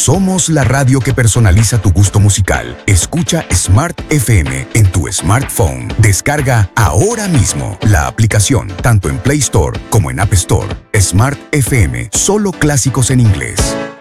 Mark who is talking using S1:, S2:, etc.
S1: Somos la radio que personaliza tu gusto musical. Escucha Smart FM en tu smartphone. Descarga ahora mismo la aplicación, tanto en Play Store como en App Store. Smart FM, solo clásicos en inglés.